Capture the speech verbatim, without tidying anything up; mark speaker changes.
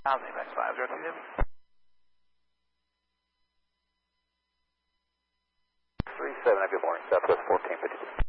Speaker 1: Amex five zero two seven.
Speaker 2: three seven, good morning, Southwest fourteen fifty-two.